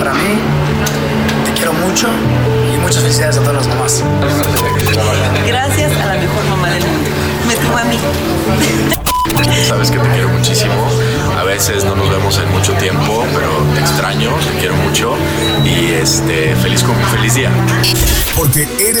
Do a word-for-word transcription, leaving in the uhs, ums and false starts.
para mí. Te quiero mucho y muchas felicidades a todas las mamás. Gracias a la mejor mamá del mundo. Me tuvo a mí. Sabes que te quiero muchísimo. A veces no nos vemos en mucho tiempo, pero te extraño, te quiero mucho y este feliz, feliz día. Porque eres